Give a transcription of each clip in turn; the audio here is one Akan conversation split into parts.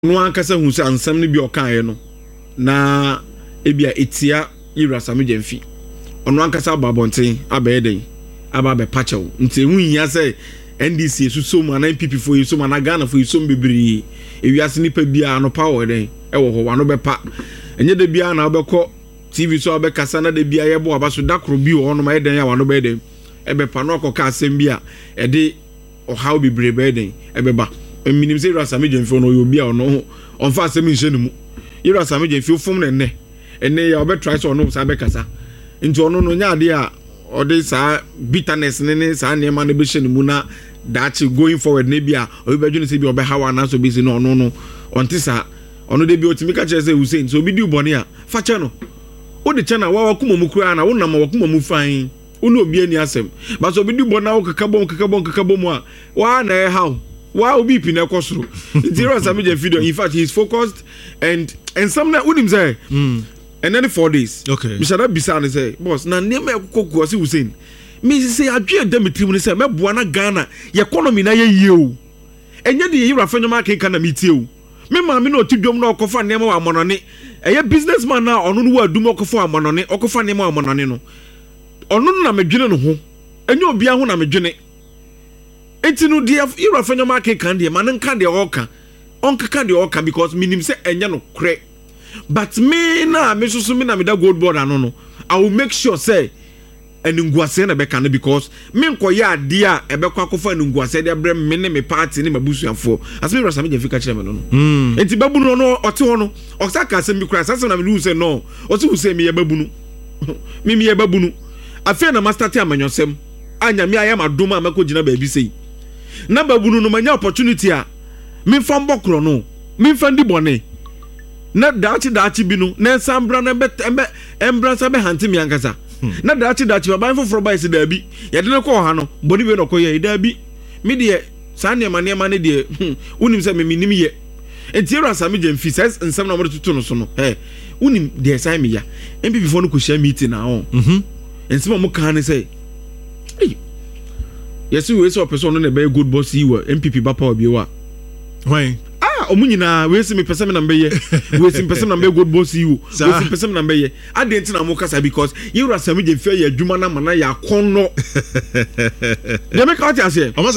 no ankasa hu sɛ ansɛm no bi ɔkaeɛ no na ebia etia Yewura Sami Gyamfi ɔno ankasa ababɔnten abɛyɛ den aba bɛpa kyɛw nti hu hia sɛ NDC esusom ana NPP fo esusom ana Ghana fo esusom bebree ewiase nipa bia no power den ɛwɔ hɔ wano bɛpa enye de bia na ɔbɛkɔ TV so ɔbɛkasa na de bia yɛbɔ abaso dakro bi wɔ no ma yɛ den ya wano bɛyɛ den ɛbɛpa no ɔkɔka asɛm bi a ɛde ɔhaw bebree bɛyɛ den ɛbɛba minim sɛ Yewura Sami Gyamfi no yɛ obi a ɔno ɔmfa asɛm nhyɛ ne mu Yewura Sami Gyamfi fom na ɛnɛ ya ɔbɛtry sɛ ɔno sa bɛkasa nti ɔno no nya ade a ɔde saa bitterness ne saa nneɛma no bɛhyɛ ne mu na daakye going forward ne bi a ɔbɛdwo ne sɛ bi ɔbɛhaw anaasɛ obi si no ɔno no ɔnte saa ɔno de bi ɔtumi ka kyerɛ sɛ Hussein so obi di bɔne a fa kyɛ no wode kyɛ na wakoma mu koraa na wonam wakoma mu fan wone obi ani asɛm but obi di bɔne a wokeka bom a waa na ɛhaw waa obi pi na ɛkɔ soro nti Yewura Sami Gyamfi in fact he is focused and some na wonim sɛ and then 4 days okay bishara bisa ne say boss na nneema ekoko si Hussein me say adwe dem trim ne say meboa na Ghana ye economy na ye yie o enye de Yewura Fanyoma kenka na metie o me ma me na otidwom na okofa nneema wa amonone eye businessman na ono no wa adum okofa amonone okofa nneema wa amonone no ono na medwene no ho enye obi aho na medwene enti no de Yewura Fanyoma kenka de ma ne nka de oka onkaka de oka because minim say enye no kre. But me na me so me na me da gold board ano no I will make sure say enunguase na beka no because me nkoye ade a ebekwa kofa enunguase de abrem me ne me party ne mabusuafo as me Yewura Sami Gyamfi ka kire me no enti babunu no ote ho no osaka asem bi kura sase na me say no ote hu say me ye babunu me ye babunu afi na master ti amanyosem anya me ayam adoma amako gina ba bi sei na babunu no manya opportunity a me fam bokro no me fandi bone na dachi bi no na sambra na embra sa be hante mi ankasa na dachi baba foforo ba isi da bi ye de ne ko ha no boni be no ko ye da bi mi de sa ne ne de unim se me nim ye enti Yewura Sami Gyamfi says nsam na mo tutu no so no unim de sai me ya MPP fo no ko share meeting na on ensem mo kan ne say yes we so person no na be good boss yi wa MPP ba power bi wa why omunyina we see me person na mbeye we see person na mbeye good boss you we see person na mbeye adenti na mo kasa because Yewura Sami Gyamfi ya adwuma na mana ya konno de make out ase almost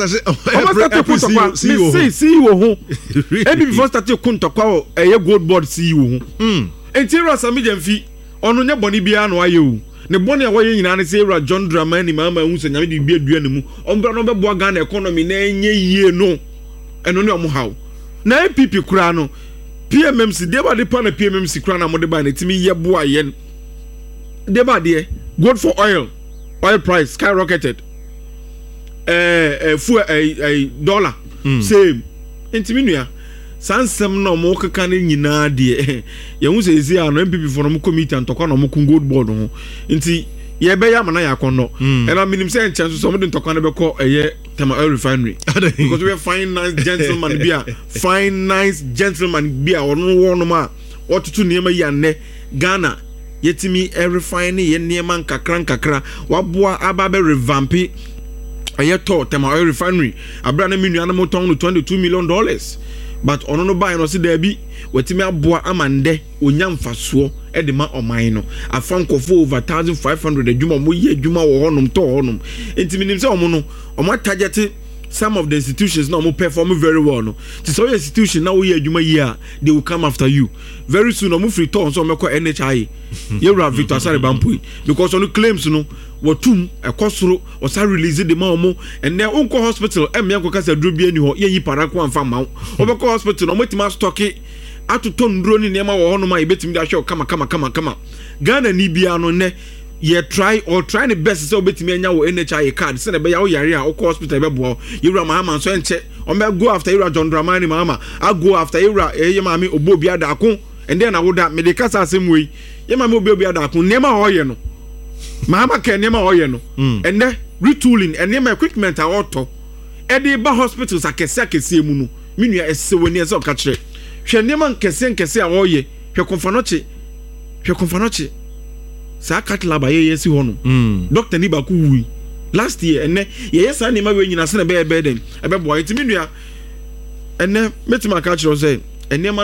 see you ho ebi before start to kuntokwa eye gold board see you ho enti Yewura Sami Gyamfi ono nya boni bia na waye o ne boni a waye nyina ne say Yewura John Dramani mama hu se nyame de bia dua ne mu ombra no be boa Ghana economy na enye yie no eno ne omo haw na MPP kura no PMMC deba de pa na PMMC kura na mo de ba na timi ye boa ye deba de gold for oil price skyrocketed dollar same intimi nua sansem na mo keka na nyina de ye hu se ezi a no MPP for no committee antokwa na mo kun gold board ho nti ye be ya mana ya kono and I minim say chance so mo de ntokwa na be ko eye Tema Oil Refinery because we are fine nice gentleman bia ono ma otutu niema ya ne Ghana yetimi refine ye niema nkakra waboa aba be revamp ayeto Tema Oil Refinery abra na menu anamo ton no $22 million but ono no buy no se da bi wetimi aboa amande onyamfaso e de ma oman no afankofo over 1500 adwuma mo ye adwuma wo honom to honom enti minim se omo no omo target some of the institutions now perform very well no so your institution now we adwuma here they will come after you very soon omo free turn so meko NHI Yewura Victor Asare Bampui because on claims no watum ekosoro osa release the ma omo and then unko hospital emyanko kasa duro bi ani ho ye yi parako amfa mawo obeko hospital no motima stock atoto nduro ni niema wo hono ma ibetimi da hwe kama Ghana ni bia no ne ye try the best so betimi anya wo NHI card se na be ya wo yare a wo hospital be bo Yewura Mahama so enche o me go after Yewura John Dramani Mahama I go after Yewura Yemami Obobi Adakun and then I would that me de kasa asem we Yemami Obobi Adakun niema ho ye no Mahama ke niema ho ye no and then retooling and niema equipment a auto e de ba hospitals akese mu no menua ese woni ese o ka kire hwe niema nkese a wo ye hwe konfanoche sa katlaba ye si hono doctor ni ba ku wi last year enne ye sa niema we nyina se na be dem ebe boy ti menua enne metima ka kire say nneɛma